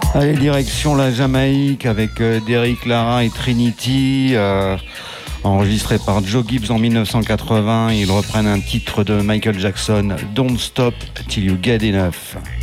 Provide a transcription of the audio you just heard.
Allez, direction la Jamaïque avec Derrick Lara et Trinity, enregistré par Joe Gibbs en 1980. Ils reprennent un titre de Michael Jackson, Don't Stop Till You Get Enough.